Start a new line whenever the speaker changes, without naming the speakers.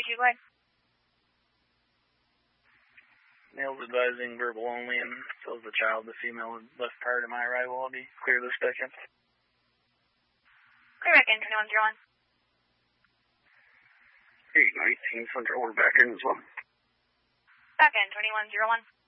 332, go ahead.
Male's advising verbal only, and so is the child. The female left prior to my arrival. I'll be clear this second.
Clear back in, 2101.
Hey, 19 Central, we're back in as well.
Back in, 2101.